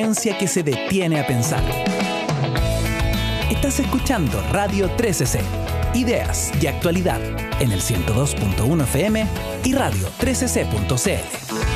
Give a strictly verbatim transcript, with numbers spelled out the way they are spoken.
audiencia que se detiene a pensar. Estás escuchando Radio trece C, ideas y actualidad en el ciento dos punto uno F M y radio trece c punto c l.